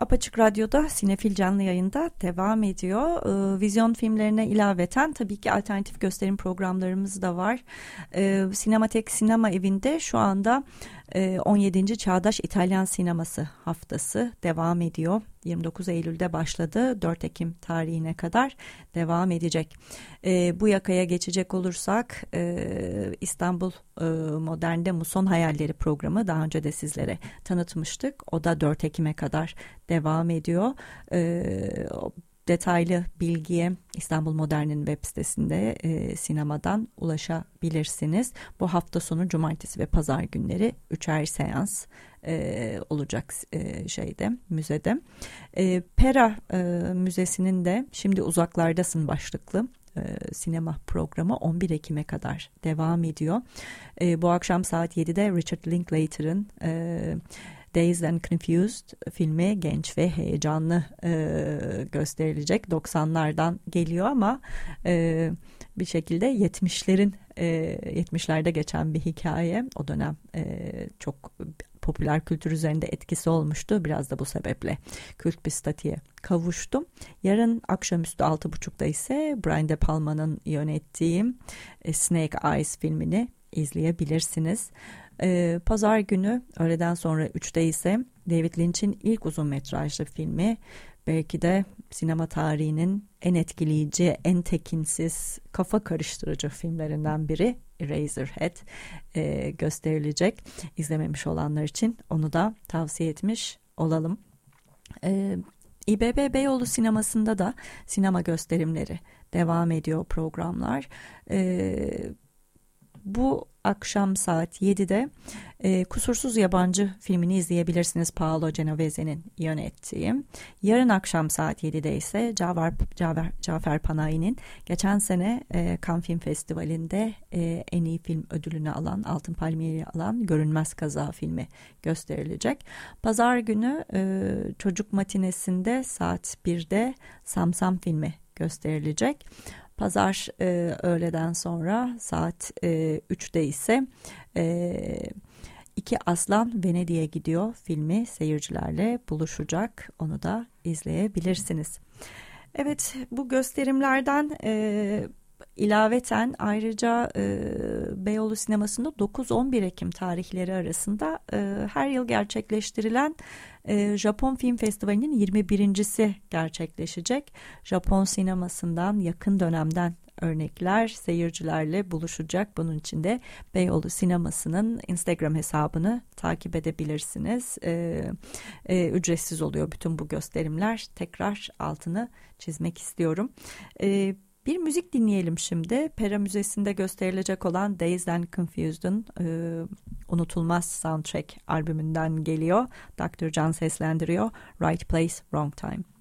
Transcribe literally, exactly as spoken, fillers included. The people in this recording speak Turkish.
Apaçık Radyo'da Sinefil canlı yayında devam ediyor. Ee, vizyon filmlerine ilaveten tabii ki alternatif gösterim programlarımız da var. Ee, Sinematek Sinema Evi'nde şu anda e, on yedinci Çağdaş İtalyan Sineması Haftası devam ediyor. yirmi dokuz Eylül'de başladı, dört Ekim tarihine kadar devam edecek. E, bu yakaya geçecek olursak e, İstanbul e, Modern'de Muson Hayalleri programı daha önce de sizlere tanıtmıştık. O da dört Ekim'e kadar devam ediyor. E, detaylı bilgiye İstanbul Modern'in web sitesinde e, sinemadan ulaşabilirsiniz. Bu hafta sonu cumartesi ve pazar günleri üçer seans e, olacak e, şeyde, müzede. E, Pera e, Müzesi'nin de Şimdi Uzaklardasın başlıklı e, sinema programı on bir Ekim'e kadar devam ediyor. E, bu akşam saat yedide Richard Linklater'ın e, Dazed and Confused filmi genç ve heyecanlı e, gösterilecek. doksanlardan geliyor ama e, bir şekilde yetmişlerin e, yetmişlerde geçen bir hikaye. O dönem e, çok popüler kültür üzerinde etkisi olmuştu. Biraz da bu sebeple kült bir statüye kavuştu. Yarın akşamüstü altı buçukta ise Brian De Palma'nın yönettiği e, Snake Eyes filmini izleyebilirsiniz. Ee, Pazar günü öğleden sonra üçte ise David Lynch'in ilk uzun metrajlı filmi, belki de sinema tarihinin en etkileyici, en tekinsiz, kafa karıştırıcı filmlerinden biri Eraserhead e, gösterilecek. İzlememiş olanlar için onu da tavsiye etmiş olalım. E, İBB Beyoğlu Sineması'nda da sinema gösterimleri devam ediyor, programlar. E, bu akşam saat yedide e, Kusursuz Yabancı filmini izleyebilirsiniz, Paolo Genovese'nin yönettiği. Yarın akşam saat yedide ise Cafer, Cafer, Cafer Panahi'nin geçen sene e, Cannes Film Festivali'nde e, en iyi film ödülünü alan, Altın Palmiye'yi alan Görünmez Kaza filmi gösterilecek. Pazar günü e, çocuk matinesinde saat birde Samsam filmi gösterilecek. Pazar e, öğleden sonra saat e, üçte ise e, İki Aslan Venedik'e gidiyor filmi seyircilerle buluşacak. Onu da izleyebilirsiniz. Evet, bu gösterimlerden e, ilaveten ayrıca e, Beyoğlu Sineması'nda dokuz on bir Ekim tarihleri arasında e, her yıl gerçekleştirilen e, Japon Film Festivali'nin yirmi birincisi gerçekleşecek. Japon sinemasından yakın dönemden örnekler seyircilerle buluşacak. Bunun için de Beyoğlu Sineması'nın Instagram hesabını takip edebilirsiniz. E, e, ücretsiz oluyor bütün bu gösterimler. Tekrar altını çizmek istiyorum. E, Bir müzik dinleyelim şimdi. Pera Müzesi'nde gösterilecek olan Dazed and Confused'un e, unutulmaz soundtrack albümünden geliyor. doktor Can seslendiriyor. Right Place, Wrong Time.